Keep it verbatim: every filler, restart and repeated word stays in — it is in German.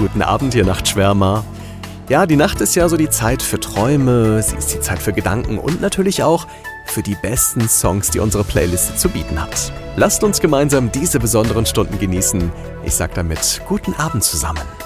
guten Abend, ihr Nachtschwärmer. Ja, die Nacht ist ja so die Zeit für Träume, sie ist die Zeit für Gedanken und natürlich auch für die besten Songs, die unsere Playliste zu bieten hat. Lasst uns gemeinsam diese besonderen Stunden genießen. Ich sag damit guten Abend zusammen.